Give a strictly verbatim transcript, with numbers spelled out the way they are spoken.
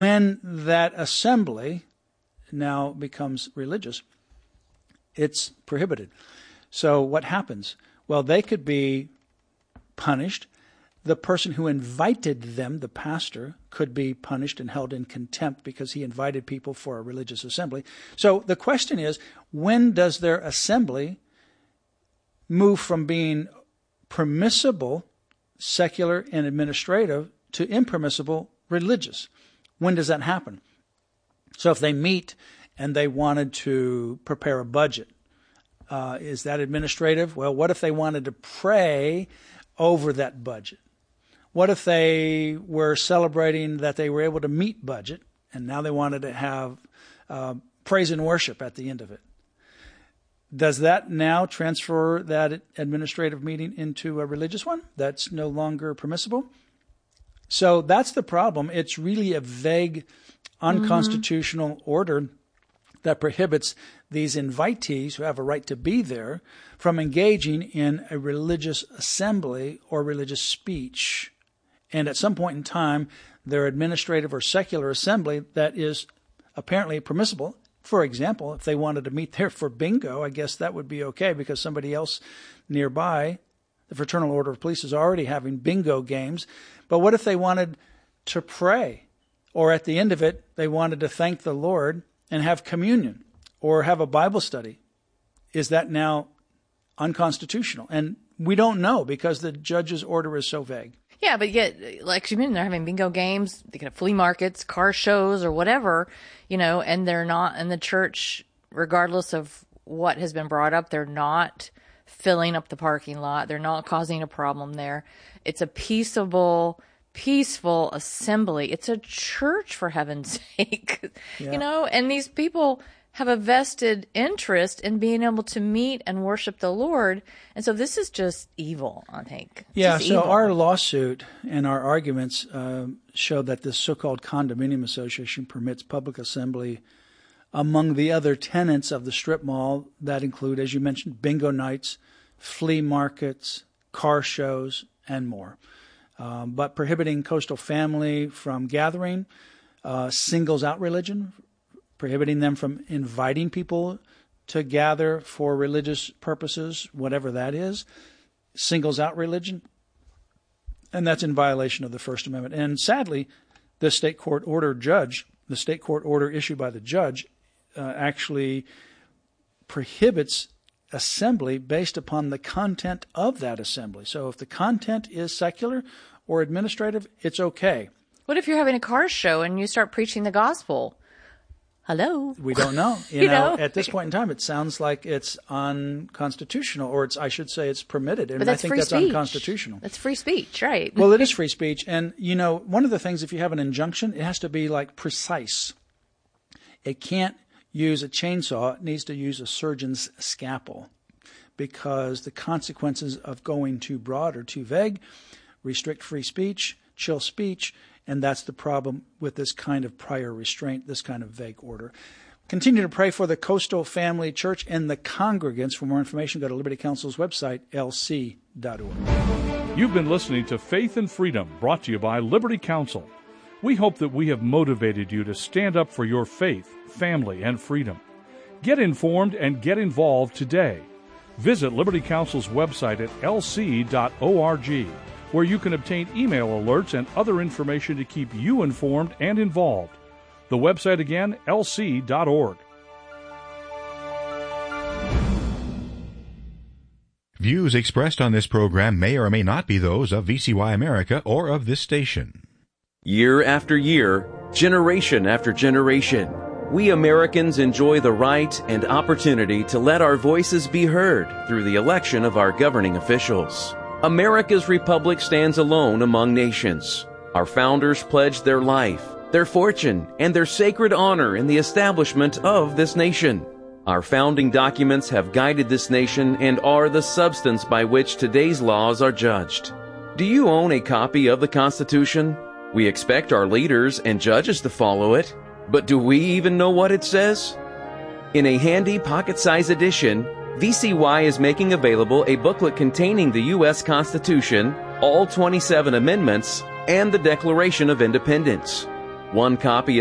when that assembly now becomes religious, it's prohibited. So what happens? Well, they could be punished. The person who invited them, the pastor, could be punished and held in contempt because he invited people for a religious assembly. So the question is, when does their assembly move from being permissible, secular, and administrative to impermissible, religious? When does that happen? So if they meet and they wanted to prepare a budget, uh, is that administrative? Well, what if they wanted to pray over that budget? What if they were celebrating that they were able to meet budget, and now they wanted to have uh, praise and worship at the end of it? Does that now transfer that administrative meeting into a religious one? That's no longer permissible? So that's the problem. It's really a vague, unconstitutional mm-hmm. order that prohibits these invitees who have a right to be there from engaging in a religious assembly or religious speech. And at some point in time, their administrative or secular assembly that is apparently permissible. For example, if they wanted to meet there for bingo, I guess that would be okay because somebody else nearby, the Fraternal Order of Police, is already having bingo games. But what if they wanted to pray? Or at the end of it, they wanted to thank the Lord and have communion or have a Bible study? Is that now unconstitutional? And we don't know because the judge's order is so vague. Yeah, but yet, like you mentioned, they're having bingo games, they can have flea markets, car shows, or whatever, you know, and they're not in the church, regardless of what has been brought up, they're not filling up the parking lot. They're not causing a problem there. It's a peaceable, peaceful assembly. It's a church, for heaven's sake, yeah. you know, and these people have a vested interest in being able to meet and worship the Lord. And so this is just evil, I think. It's yeah, so evil. Our lawsuit and our arguments uh, show that this so-called condominium association permits public assembly among the other tenants of the strip mall that include, as you mentioned, bingo nights, flea markets, car shows, and more. Um, but prohibiting Coastal Family from gathering uh, singles out religion, prohibiting them from inviting people to gather for religious purposes, whatever that is, singles out religion, and that's in violation of the First Amendment. And sadly, the state court order judge, the state court order issued by the judge, uh, actually prohibits assembly based upon the content of that assembly. So if the content is secular or administrative, it's okay. What if you're having a car show and you start preaching the gospel? Hello? We don't know. You, you know, know, at this point in time, it sounds like it's unconstitutional, or it's, I should say it's permitted. And but that's I think free that's speech. Unconstitutional. That's free speech, right? Well, it is free speech. And, you know, one of the things, if you have an injunction, it has to be like precise. It can't use a chainsaw. It needs to use a surgeon's scalpel, because the consequences of going too broad or too vague restrict free speech, chill speech, and that's the problem with this kind of prior restraint, this kind of vague order. Continue to pray for the Coastal Family Church and the congregants. For more information, go to Liberty Counsel's website, L C dot org. You've been listening to Faith and Freedom, brought to you by Liberty Counsel. We hope that we have motivated you to stand up for your faith, family, and freedom. Get informed and get involved today. Visit Liberty Counsel's website at L C dot org, where you can obtain email alerts and other information to keep you informed and involved. The website again, L C dot org. Views expressed on this program may or may not be those of V C Y America or of this station. Year after year, generation after generation, we Americans enjoy the right and opportunity to let our voices be heard through the election of our governing officials. America's republic stands alone among nations. Our founders pledged their life, their fortune, and their sacred honor in the establishment of this nation. Our founding documents have guided this nation and are the substance by which today's laws are judged. Do you own a copy of the Constitution? We expect our leaders and judges to follow it, but do we even know what it says? In a handy pocket-sized edition, V C Y is making available a booklet containing the U S Constitution, all twenty-seven amendments, and the Declaration of Independence. One copy